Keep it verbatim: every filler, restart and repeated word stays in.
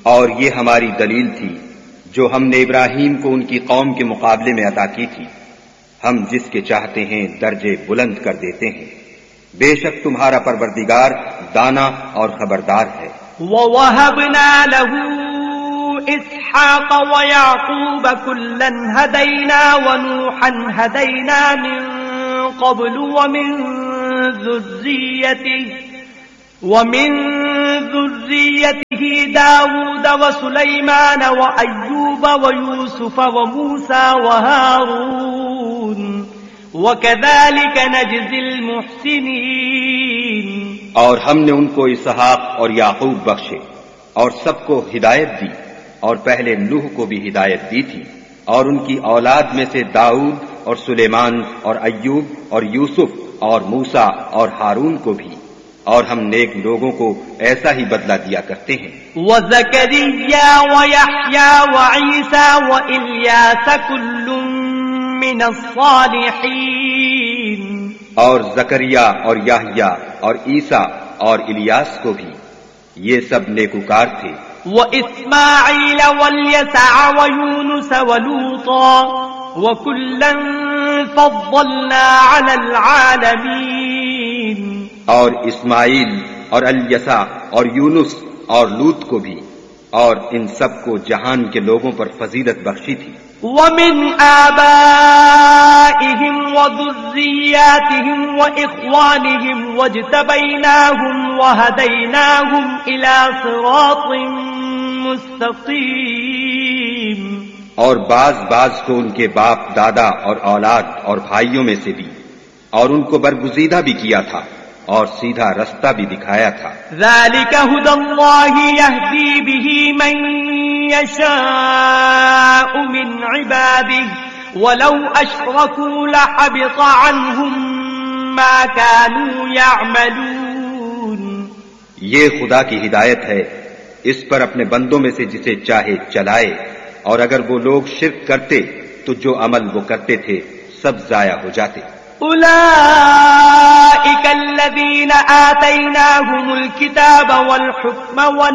اور یہ ہماری دلیل تھی جو ہم نے ابراہیم کو ان کی قوم کے مقابلے میں عطا کی تھی. ہم جس کے چاہتے ہیں درجے بلند کر دیتے ہیں. بے شک تمہارا پروردگار دانا اور خبردار ہے. وَوَهَبْنَا لَهُ إِسْحَاقَ وَيَعْقُوبَ كُلًّا هَدَيْنَا وَنُوحًا هَدَيْنَا مِن قَبْلُ وَمِن ذُرِّيَّتِهِ وَمِن ذُرِّيَّتِهِ دَاوُودَ وَسُلَيْمَانَ وَأَيُّوبَ وَيُوسُفَ وَمُوسَى وَهَارُونَ وَكَذَلِكَ نَجْزِي الْمُحْسِنِينَ. اور ہم نے ان کو اسحاق اور یعقوب بخشے اور سب کو ہدایت دی، اور پہلے نوح کو بھی ہدایت دی تھی، اور ان کی اولاد میں سے داؤد اور سلیمان اور ایوب اور یوسف اور موسیٰ اور ہارون کو بھی، اور ہم نیک لوگوں کو ایسا ہی بدلہ دیا کرتے ہیں. وَزَكَرِيَّا وَيَحْيَا وَعِيسَى وَإِلْيَاسَ كُلٌّ مِّنَ الصَّالِحِينَ. اور زکریا اور یحییٰ اور عیسیٰ اور الیاس کو بھی، یہ سب نیکوکار تھے. وَإِسْمَاعِيلَ وَالْيَسَعَ وَيُونُسَ وَلُوطًا وَكُلًّا فَضَّلْنَا عَلَى الْعَالَمِينَ. اور اسماعیل اور الیسع اور یونس اور لوط کو بھی، اور ان سب کو جہان کے لوگوں پر فضیلت بخشی تھی. وَمِنْ آبَائِهِمْ وَذُرِّيَّاتِهِمْ وَإِخْوَانِهِمْ وَاجْتَبَيْنَاهُمْ وَهَدَيْنَاهُمْ إِلَى صِرَاطٍ مُسْتَقِيمٍ. اور بعض بعض کو ان کے باپ دادا اور اولاد اور بھائیوں میں سے بھی، اور ان کو برگزیدہ بھی کیا تھا اور سیدھا رستہ بھی دکھایا تھا. ذَلِكَ هُدَى اللَّهِ يَهْدِي بِهِ مَن يَشَاءُ مِنْ عِبَادِهِ وَلَوْ أَشْرَكُوا لَحَبِطَ عَنْهُمْ مَا كَانُوا يَعْمَلُونَ. یہ خدا کی ہدایت ہے، اس پر اپنے بندوں میں سے جسے چاہے چلائے، اور اگر وہ لوگ شرک کرتے تو جو عمل وہ کرتے تھے سب ضائع ہو جاتے. أولئك الذين آتيناهم الكتاب والحكم والنبوة